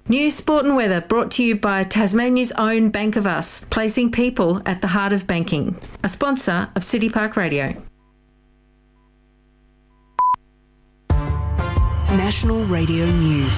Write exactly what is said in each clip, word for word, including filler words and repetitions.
News, sport and weather brought to you by Tasmania's own Bank of Us, placing people at the heart of banking. A sponsor of City Park Radio. National Radio News.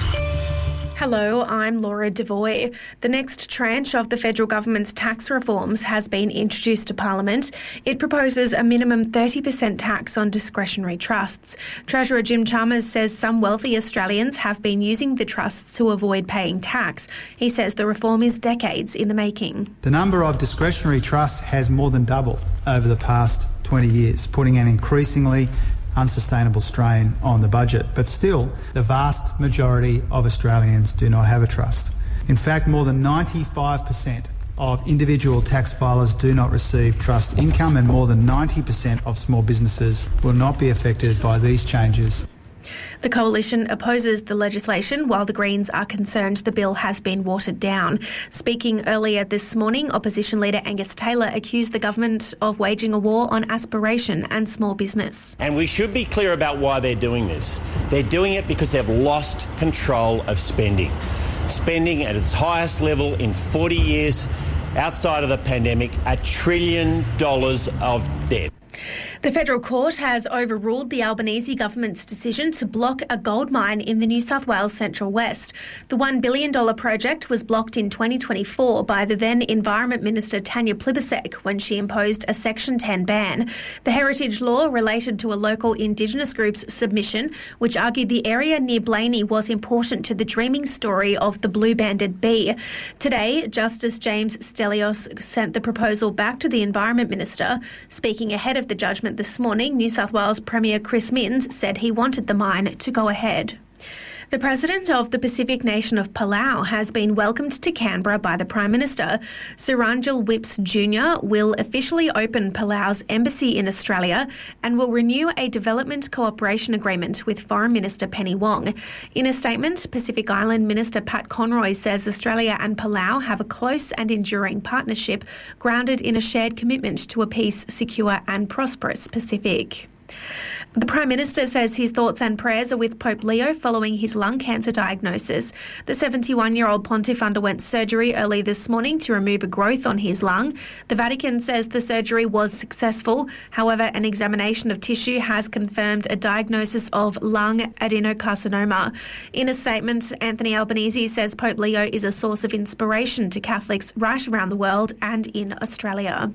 Hello, I'm Laura Devoy. The next tranche of the federal government's tax reforms has been introduced to Parliament. It proposes a minimum thirty percent tax on discretionary trusts. Treasurer Jim Chalmers says some wealthy Australians have been using the trusts to avoid paying tax. He says the reform is decades in the making. The number of discretionary trusts has more than doubled over the past twenty years, putting an increasingly unsustainable strain on the budget. But still, the vast majority of Australians do not have a trust. In fact, more than ninety-five percent of individual tax filers do not receive trust income, and more than ninety percent of small businesses will not be affected by these changes. The Coalition opposes the legislation, while the Greens are concerned the bill has been watered down. Speaking earlier this morning, Opposition Leader Angus Taylor accused the government of waging a war on aspiration and small business. And we should be clear about why they're doing this. They're doing it because they've lost control of spending. Spending at its highest level in forty years, outside of the pandemic, a trillion dollars of debt. The federal court has overruled the Albanese government's decision to block a gold mine in the New South Wales Central West. The one billion dollars project was blocked in twenty twenty-four by the then Environment Minister Tanya Plibersek when she imposed a Section ten ban. The heritage law related to a local Indigenous group's submission, which argued the area near Blaney was important to the dreaming story of the blue-banded bee. Today, Justice James Stelios sent the proposal back to the Environment Minister. Speaking ahead of the judgment this morning, New South Wales Premier Chris Minns said he wanted the mine to go ahead. The President of the Pacific nation of Palau has been welcomed to Canberra by the Prime Minister. Suranjil Whips Junior will officially open Palau's embassy in Australia and will renew a development cooperation agreement with Foreign Minister Penny Wong. In a statement, Pacific Island Minister Pat Conroy says Australia and Palau have a close and enduring partnership grounded in a shared commitment to a peace, secure and prosperous Pacific. The Prime Minister says his thoughts and prayers are with Pope Leo following his lung cancer diagnosis. The seventy-one-year-old pontiff underwent surgery early this morning to remove a growth on his lung. The Vatican says the surgery was successful. However, an examination of tissue has confirmed a diagnosis of lung adenocarcinoma. In a statement, Anthony Albanese says Pope Leo is a source of inspiration to Catholics right around the world and in Australia.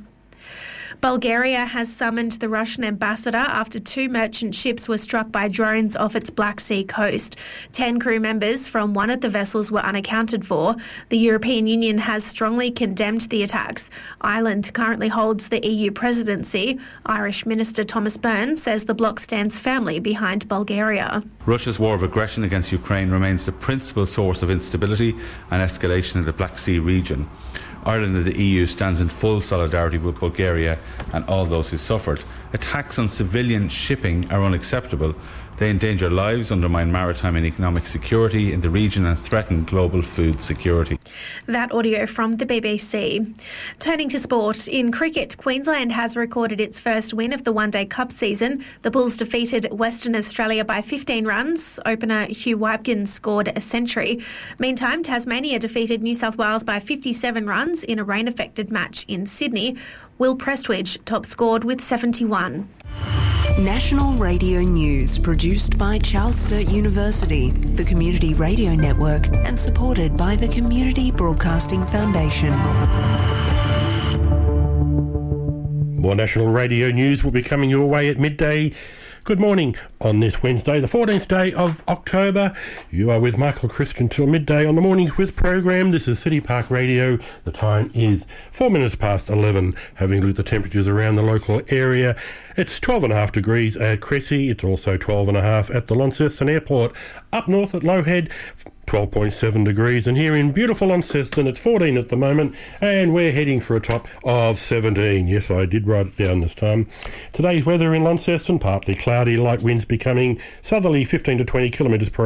Bulgaria has summoned the Russian ambassador after two merchant ships were struck by drones off its Black Sea coast. Ten crew members from one of the vessels were unaccounted for. The European Union has strongly condemned the attacks. Ireland currently holds the E U presidency. Irish Minister Thomas Byrne says the bloc stands firmly behind Bulgaria. Russia's war of aggression against Ukraine remains the principal source of instability and escalation in the Black Sea region. Ireland and the E U stands in full solidarity with Bulgaria and all those who suffered. Attacks on civilian shipping are unacceptable. They endanger lives, undermine maritime and economic security in the region and threaten global food security. That audio from the B B C. Turning to sport, in cricket, Queensland has recorded its first win of the One Day Cup season. The Bulls defeated Western Australia by fifteen runs. Opener Hugh Wybkin scored a century. Meantime, Tasmania defeated New South Wales by fifty-seven runs in a rain-affected match in Sydney. Will Prestwidge top scored with seventy-one. National Radio News, produced by Charles Sturt University, the Community Radio Network, and supported by the Community Broadcasting Foundation. More National Radio News will be coming your way at midday. Good morning on this Wednesday, the fourteenth day of October. You are with Michael Christian till midday on the Morning Quiz program. This is City Park Radio. The time is four minutes past eleven. Having a look at the temperatures around the local area. It's twelve and a half degrees at Cressy. It's also twelve and a half at the Launceston Airport. Up north at Lowhead, twelve point seven degrees, and here in beautiful Launceston it's fourteen at the moment, and we're heading for a top of seventeen. Yes, I did write it down this time. Today's weather in Launceston, partly cloudy, light winds becoming southerly fifteen to twenty kilometres per hour.